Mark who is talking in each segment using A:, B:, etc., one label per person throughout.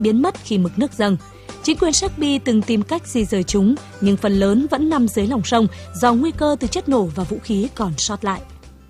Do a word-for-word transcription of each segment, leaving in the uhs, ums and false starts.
A: biến mất khi mực nước dâng. Chính quyền Serbia từng tìm cách di dời chúng, nhưng phần lớn vẫn nằm dưới lòng sông do nguy cơ từ chất nổ và vũ khí còn sót lại.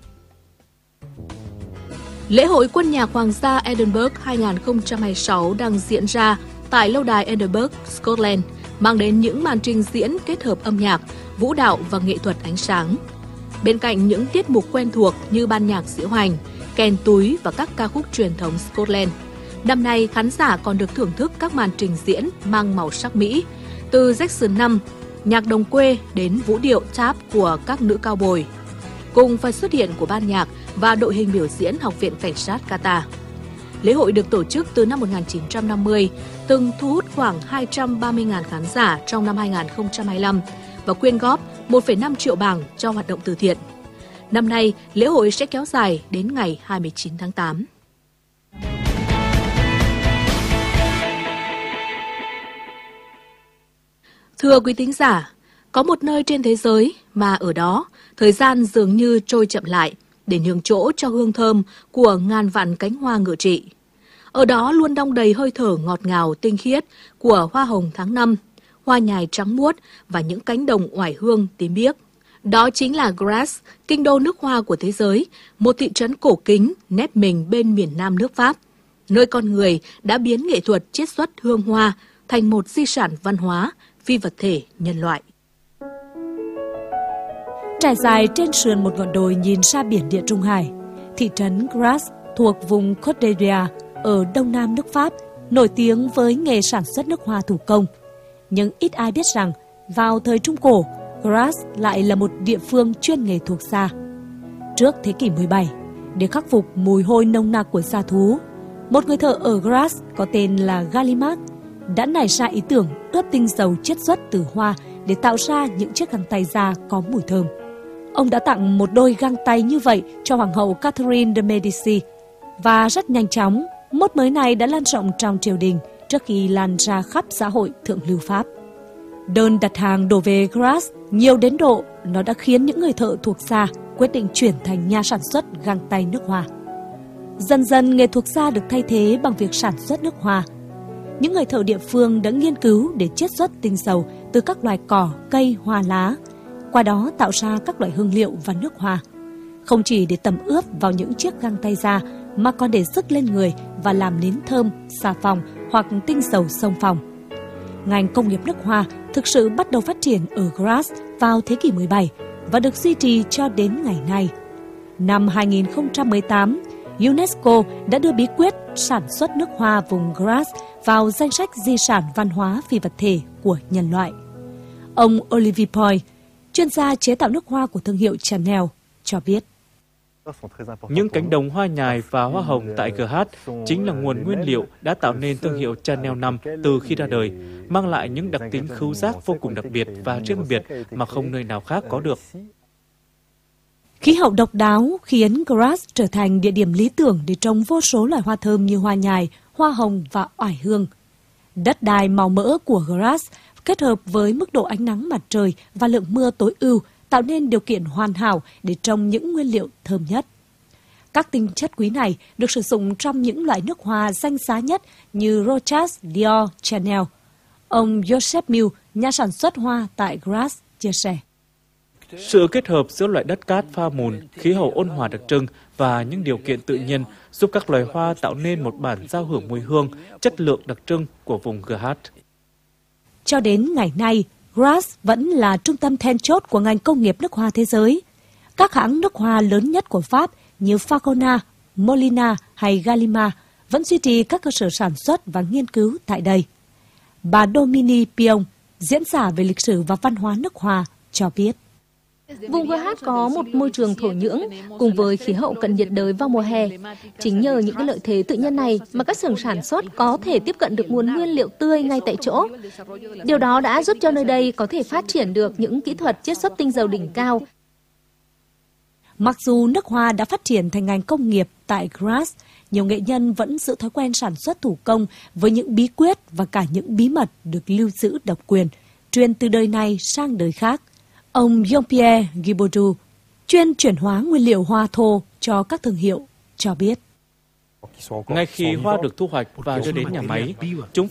A: Lễ hội quân nhạc Hoàng gia Edinburgh hai không hai sáu đang diễn ra tại lâu đài Edinburgh, Scotland, mang đến những màn trình diễn kết hợp âm nhạc, vũ đạo và nghệ thuật ánh sáng. Bên cạnh những tiết mục quen thuộc như ban nhạc diễu hành, kèn túi và các ca khúc truyền thống Scotland, năm nay khán giả còn được thưởng thức các màn trình diễn mang màu sắc Mỹ, từ Jackson năm, nhạc đồng quê đến vũ điệu tap của các nữ cao bồi, cùng phần xuất hiện của ban nhạc và đội hình biểu diễn Học viện Cảnh sát Qatar. Lễ hội được tổ chức từ năm một nghìn chín trăm năm mươi, từng thu hút khoảng hai trăm ba mươi nghìn khán giả trong năm hai không hai lăm và quyên góp một phẩy năm triệu bảng cho hoạt động từ thiện. Năm nay, lễ hội sẽ kéo dài đến ngày hai mươi chín tháng tám. Thưa quý thính giả, có một nơi trên thế giới mà ở đó, thời gian dường như trôi chậm lại để nhường chỗ cho hương thơm của ngàn vạn cánh hoa ngự trị. Ở đó luôn đong đầy hơi thở ngọt ngào tinh khiết của hoa hồng tháng năm, hoa nhài trắng muốt và những cánh đồng oải hương tím biếc. Đó chính là Grasse, kinh đô nước hoa của thế giới, một thị trấn cổ kính nép mình bên miền nam nước Pháp, nơi con người đã biến nghệ thuật chiết xuất hương hoa thành một di sản văn hóa, phi vật thể nhân loại. Trải dài trên sườn một ngọn đồi nhìn ra biển Địa Trung Hải, thị trấn Grasse thuộc vùng Côte d'Ivoire ở đông nam nước Pháp, nổi tiếng với nghề sản xuất nước hoa thủ công. Nhưng ít ai biết rằng, vào thời Trung Cổ, Grasse lại là một địa phương chuyên nghề thuộc da. Trước thế kỷ mười bảy, để khắc phục mùi hôi nồng nặc của da thú, một người thợ ở Grasse có tên là Gallimax đã nảy ra ý tưởng ướp tinh dầu chiết xuất từ hoa để tạo ra những chiếc găng tay da có mùi thơm. Ông đã tặng một đôi găng tay như vậy cho Hoàng hậu Catherine de Medici, và rất nhanh chóng, mốt mới này đã lan rộng trong triều đình trước khi lan ra khắp xã hội thượng lưu Pháp. Đơn đặt hàng đổ về Grasse nhiều đến độ nó đã khiến những người thợ thuộc da quyết định chuyển thành nhà sản xuất găng tay nước hoa. Dần dần nghề thuộc da được thay thế bằng việc sản xuất nước hoa. Những người thợ địa phương đã nghiên cứu để chiết xuất tinh dầu từ các loài cỏ, cây, hoa lá, qua đó tạo ra các loại hương liệu và nước hoa, không chỉ để tẩm ướp vào những chiếc găng tay da mà còn để rước lên người và làm nến thơm, xà phòng hoặc tinh dầu xông phòng. Ngành công nghiệp nước hoa thực sự bắt đầu phát triển ở Grasse vào thế kỷ mười bảy và được duy trì cho đến ngày nay. Năm hai không một tám, UNESCO đã đưa bí quyết sản xuất nước hoa vùng Grasse vào danh sách di sản văn hóa phi vật thể của nhân loại. Ông Olivier Poy, chuyên gia chế tạo nước hoa của thương hiệu Chanel, cho biết.
B: Những cánh đồng hoa nhài và hoa hồng tại Grasse chính là nguồn nguyên liệu đã tạo nên thương hiệu Chanel năm từ khi ra đời, mang lại những đặc tính khứu giác vô cùng đặc biệt và riêng biệt mà không nơi nào khác có được.
A: Khí hậu độc đáo khiến Grasse trở thành địa điểm lý tưởng để trồng vô số loài hoa thơm như hoa nhài, hoa hồng và oải hương. Đất đai màu mỡ của Grasse kết hợp với mức độ ánh nắng mặt trời và lượng mưa tối ưu tạo nên điều kiện hoàn hảo để trồng những nguyên liệu thơm nhất. Các tinh chất quý này được sử dụng trong những loại nước hoa danh giá nhất như Rochas, Dior, Chanel. Ông Joseph Mill, nhà sản xuất hoa tại Grasse, chia sẻ.
B: Sự kết hợp giữa loại đất cát pha mùn, khí hậu ôn hòa đặc trưng và những điều kiện tự nhiên giúp các loài hoa tạo nên một bản giao hưởng mùi hương, chất lượng đặc trưng của vùng Grasse.
A: Cho đến ngày nay, Grasse vẫn là trung tâm then chốt của ngành công nghiệp nước hoa thế giới. Các hãng nước hoa lớn nhất của Pháp như Falcona, Molina hay Gallimard vẫn duy trì các cơ sở sản xuất và nghiên cứu tại đây. Bà Dominique Pion, diễn giả về lịch sử và văn hóa nước hoa, cho biết.
C: Vùng Grasse có một môi trường thổ nhưỡng cùng với khí hậu cận nhiệt đới vào mùa hè. Chính nhờ những cái lợi thế tự nhiên này mà các xưởng sản xuất có thể tiếp cận được nguồn nguyên liệu tươi ngay tại chỗ. Điều đó đã giúp cho nơi đây có thể phát triển được những kỹ thuật chiết xuất tinh dầu đỉnh cao.
A: Mặc dù nước hoa đã phát triển thành ngành công nghiệp tại Grasse, nhiều nghệ nhân vẫn giữ thói quen sản xuất thủ công với những bí quyết và cả những bí mật được lưu giữ độc quyền, truyền từ đời này sang đời khác. Ông Jean-Pierre Guibaudou, chuyên chuyển hóa nguyên liệu hoa thô cho các thương hiệu, cho biết.
B: Ngay khi hoa được thu hoạch và đưa đến nhà máy, chúng